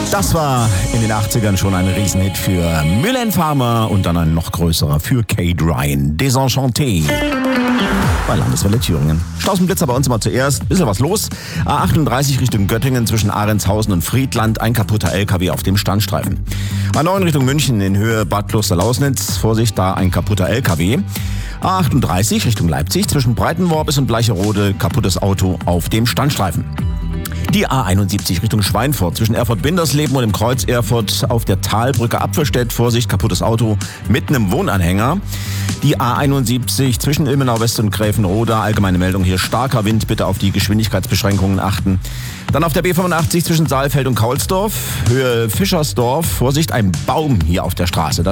Das war in den 80ern schon ein Riesenhit für Mylène Farmer und dann ein noch größerer für Kate Ryan. Désenchanté. Bei Landeswelle Thüringen. Stausenblitzer bei uns immer zuerst. Bisschen was los. A38 Richtung Göttingen zwischen Arendshausen und Friedland. Ein kaputter LKW auf dem Standstreifen. A9 Richtung München in Höhe Bad Klosterlausnitz. Vorsicht, da ein kaputter LKW. A38 Richtung Leipzig zwischen Breitenworbis und Bleicherode. Kaputtes Auto auf dem Standstreifen. Die A71 Richtung Schweinfurt zwischen Erfurt-Bindersleben und dem Kreuz Erfurt auf der Talbrücke Apfelstedt. Vorsicht, kaputtes Auto mitten im Wohnanhänger. Die A71 zwischen Ilmenau West und Gräfenrode. Allgemeine Meldung hier, starker Wind, bitte auf die Geschwindigkeitsbeschränkungen achten. Dann auf der B85 zwischen Saalfeld und Kaulsdorf, Höhe Fischersdorf. Vorsicht, ein Baum hier auf der Straße.